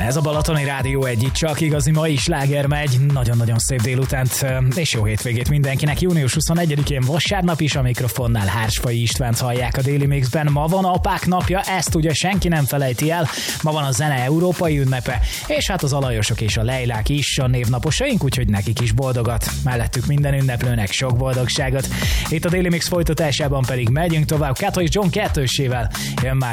Ez a Balatoni Rádió egy, itt csak igazi mai sláger megy. Nagyon-nagyon szép délutánt és jó hétvégét mindenkinek. Június 21-én vasárnap is a mikrofonnál Hársfai Istvánt hallják a Daily Mixben. Ma van apák napja, ezt ugye senki nem felejti el. Ma van a zene európai ünnepe, és hát az Alajosok és a Leilák is a névnaposaink, úgyhogy nekik is boldogat. Mellettük minden ünneplőnek sok boldogságot. Itt a Daily Mix folytatásában pedig megyünk tovább. Kato és John kettősével. Jön már